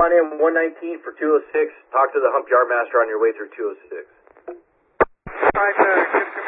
on in 119 for 206. Talk to the hump yard master on your way through 206. All right,